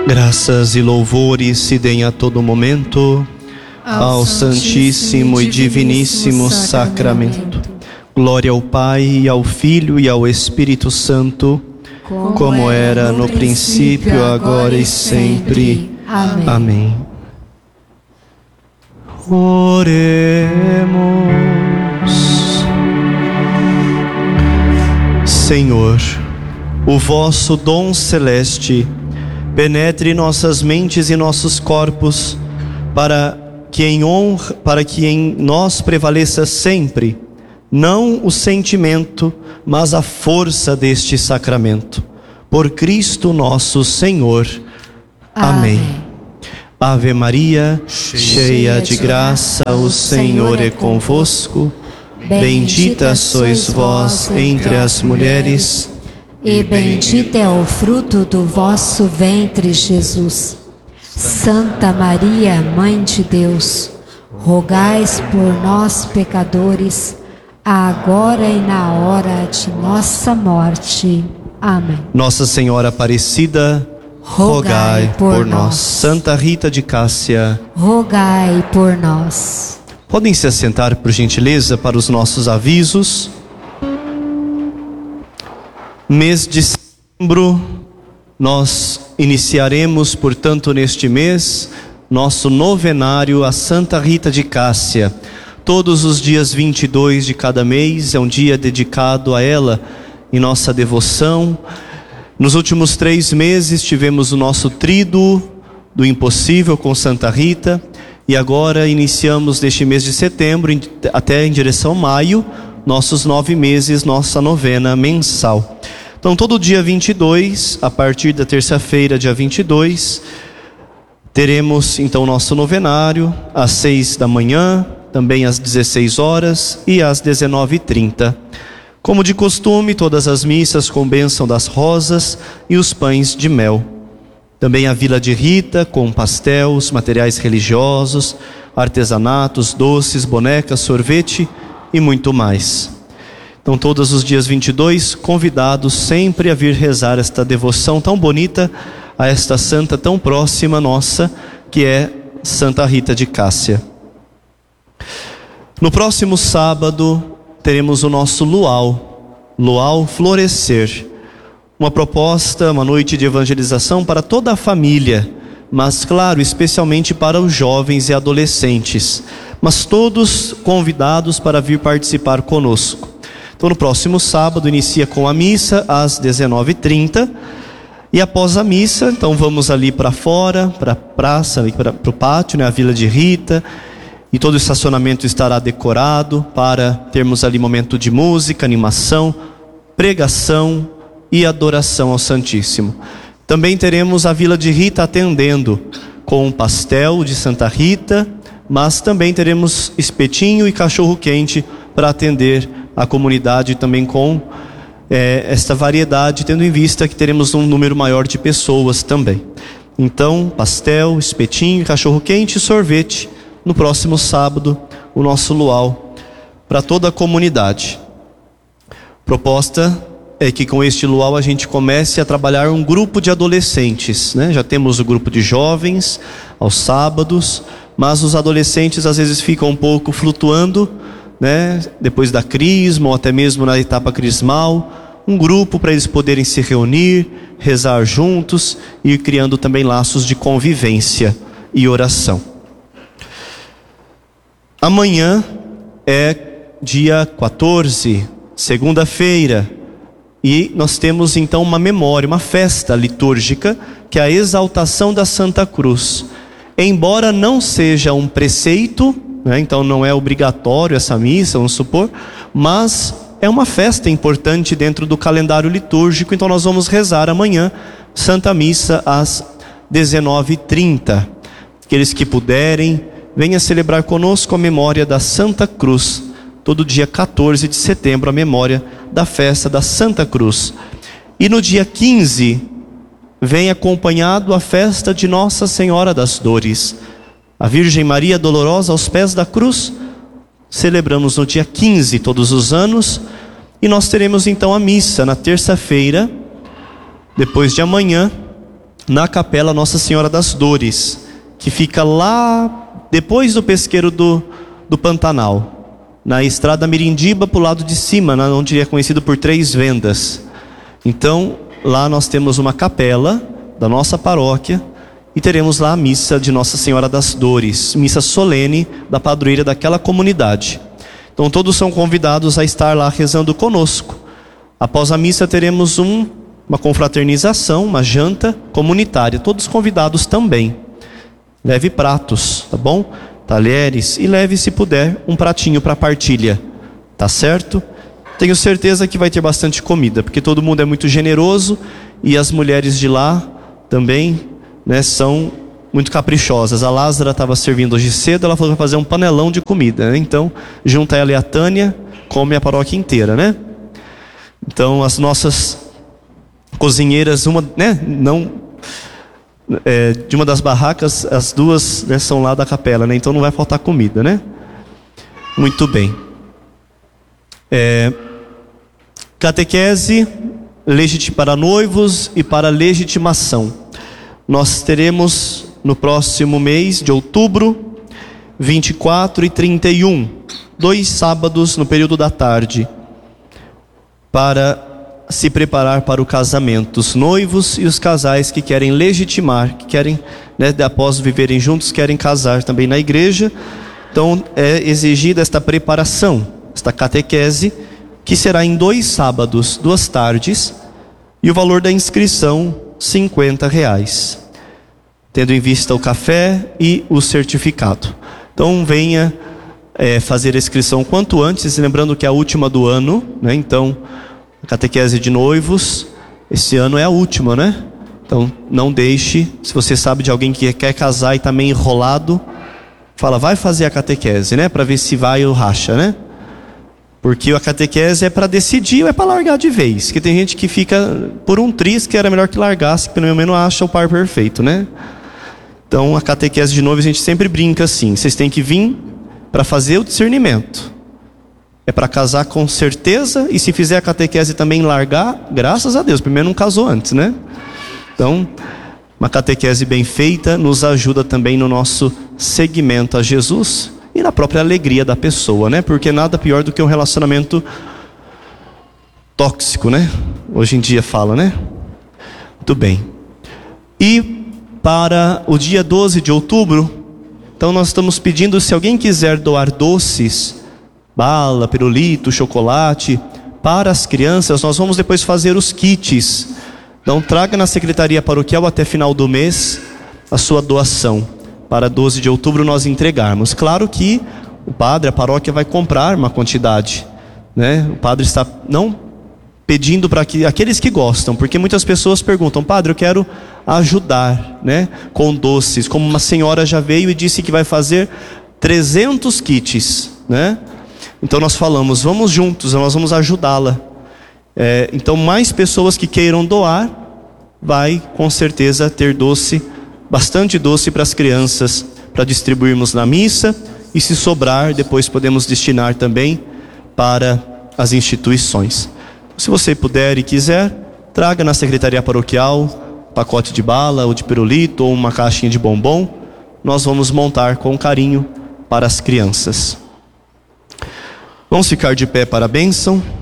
Graças e louvores se deem a todo momento ao Santíssimo e Diviníssimo Sacramento. Glória ao Pai, e ao Filho e ao Espírito Santo, como era no princípio, agora e sempre. Amém. Oremos. Senhor, o vosso dom celeste penetre nossas mentes e nossos corpos, para que em nós prevaleça sempre, não o sentimento, mas a força deste sacramento. Por Cristo nosso Senhor. Amém. Ave Maria, cheia de graça, o Senhor é convosco. Bendita sois vós entre as mulheres, e bendito é o fruto do vosso ventre, Jesus. Santa Maria, Mãe de Deus, rogai por nós, pecadores, agora e na hora de nossa morte. Amém. Nossa Senhora Aparecida, rogai por nós. Santa Rita de Cássia, rogai por nós. Podem se assentar, por gentileza, para os nossos avisos. Mês de setembro, nós iniciaremos, portanto, neste mês, nosso novenário a Santa Rita de Cássia. Todos os dias 22 de cada mês é um dia dedicado a ela em nossa devoção. Nos últimos 3 meses tivemos o nosso tríduo do impossível com Santa Rita, e agora iniciamos neste mês de setembro até em direção a maio, nossos 9 meses, nossa novena mensal. Então, todo dia 22, a partir da terça-feira, dia 22, teremos então nosso novenário às 6 da manhã, também às 16 horas e às 19h30. Como de costume, todas as missas com bênção das rosas e os pães de mel. Também a Vila de Rita, com pastéis, materiais religiosos, artesanatos, doces, bonecas, sorvete e muito mais. Então, todos os dias 22, convidados sempre a vir rezar esta devoção tão bonita a esta santa tão próxima nossa, que é Santa Rita de Cássia. No próximo sábado, teremos o nosso Luau Florescer. Uma proposta, uma noite de evangelização para toda a família, mas claro, especialmente para os jovens e adolescentes, mas todos convidados para vir participar conosco. Então, no próximo sábado inicia com a missa às 19h30, e após a missa, então vamos ali para fora, para a praça, para o pátio, a Vila de Rita, e todo o estacionamento estará decorado para termos ali momento de música, animação, pregação e adoração ao Santíssimo. Também teremos a Vila de Rita atendendo com um pastel de Santa Rita, mas também teremos espetinho e cachorro quente para atender a comunidade também com esta variedade, tendo em vista que teremos um número maior de pessoas também. Então, pastel, espetinho, cachorro quente e sorvete no próximo sábado, o nosso luau para toda a comunidade. Proposta é que com este luau a gente comece a trabalhar um grupo de adolescentes, né? Já temos o grupo de jovens aos sábados, mas os adolescentes às vezes ficam um pouco flutuando, né? Depois da crisma ou até mesmo na etapa crismal, um grupo para eles poderem se reunir, rezar juntos e ir criando também laços de convivência e oração. Amanhã é dia 14, segunda-feira, e nós temos então uma memória, uma festa litúrgica, que é a exaltação da Santa Cruz. Embora não seja um preceito, né, então não é obrigatório essa missa, vamos supor, mas é uma festa importante dentro do calendário litúrgico. Então nós vamos rezar amanhã Santa Missa às 19h30. Aqueles que puderem, venha celebrar conosco a memória da Santa Cruz. Todo dia 14 de setembro, a memória da festa da Santa Cruz. E no dia 15, vem acompanhado a festa de Nossa Senhora das Dores. A Virgem Maria Dolorosa aos pés da cruz, celebramos no dia 15 todos os anos. E nós teremos então a missa na terça-feira, depois de amanhã, na capela Nossa Senhora das Dores, que fica lá depois do pesqueiro do Pantanal, na estrada Mirindiba, para o lado de cima, onde é conhecido por 3 vendas. Então, lá nós temos uma capela da nossa paróquia e teremos lá a missa de Nossa Senhora das Dores, missa solene da padroeira daquela comunidade. Então todos são convidados a estar lá rezando conosco. Após a missa teremos uma confraternização, uma janta comunitária, todos convidados também. Leve pratos, tá bom? Talheres, e leve, se puder, um pratinho para partilha, tá certo? Tenho certeza que vai ter bastante comida, porque todo mundo é muito generoso e as mulheres de lá também, né, são muito caprichosas. A Lázara estava servindo hoje cedo, ela falou que vai fazer um panelão de comida, né? Então junta ela e a Tânia, come a paróquia inteira, né? Então as nossas cozinheiras, de uma das barracas, as duas, né, são lá da capela, né? Então não vai faltar comida, né? Muito bem. Catequese para noivos e para legitimação. Nós teremos no próximo mês de outubro, 24 e 31, 2 sábados no período da tarde, para se preparar para o casamento. Os noivos e os casais que querem legitimar, que querem, né, após viverem juntos, querem casar também na igreja. Então é exigida esta preparação, esta catequese, que será em 2 sábados, 2 tardes, e o valor da inscrição R$50, tendo em vista o café e o certificado. Então venha fazer a inscrição quanto antes, lembrando que é a última do ano, né? Então a catequese de noivos esse ano é a última, né? Então não deixe, se você sabe de alguém que quer casar e está meio enrolado, fala, vai fazer a catequese, né? Para ver se vai ou racha, né? Porque a catequese é para decidir ou é para largar de vez. Porque tem gente que fica por um triz que era melhor que largasse, que pelo menos acha o par perfeito, né? Então a catequese de noivos a gente sempre brinca assim, vocês têm que vir para fazer o discernimento. É para casar com certeza, e se fizer a catequese também largar, graças a Deus, primeiro não casou antes, né? Então, uma catequese bem feita nos ajuda também no nosso seguimento a Jesus e na própria alegria da pessoa, né? Porque nada pior do que um relacionamento tóxico, né? Hoje em dia fala, né? Muito bem. E para o dia 12 de outubro, então nós estamos pedindo, se alguém quiser doar doces, bala, pirulito, chocolate, para as crianças, nós vamos depois fazer os kits. Então traga na secretaria paroquial até final do mês a sua doação, para 12 de outubro nós entregarmos. Claro que o padre, a paróquia vai comprar uma quantidade, né? O padre está não pedindo para que aqueles que gostam, porque muitas pessoas perguntam, padre, eu quero ajudar, né, com doces, como uma senhora já veio e disse que vai fazer 300 kits, né? Então nós falamos, vamos juntos, nós vamos ajudá-la. Então mais pessoas que queiram doar, vai com certeza ter doce, bastante doce para as crianças, para distribuirmos na missa, e se sobrar, depois podemos destinar também para as instituições. Se você puder e quiser, traga na secretaria paroquial um pacote de bala, ou de pirulito, ou uma caixinha de bombom. Nós vamos montar com carinho para as crianças. Vamos ficar de pé para a bênção.